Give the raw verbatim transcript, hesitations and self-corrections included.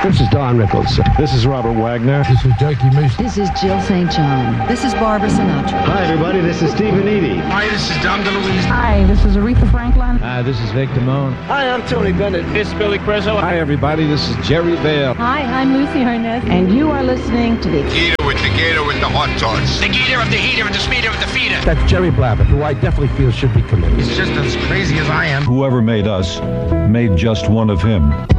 This is Don Rickles. This is Robert Wagner. This is Jackie Mason. This is Jill Saint John. This is Barbara Sinatra. Hi, everybody. This is Stephen Eady. Hi, this is Dom DeLuise. Hi, this is Aretha Franklin. Hi, this is Vic Damone. Hi, I'm Tony Bennett. This is Billy Crystal. Hi, everybody. This is Jerry Bale. Hi, I'm Lucy Arnett. And you are listening to the Heater with the gator with the hot tots. The gator of the heater and the speeder of the feeder. That's Jerry Blabbett, who I definitely feel should be committed. He's just as crazy as I am. Whoever made us made just one of him.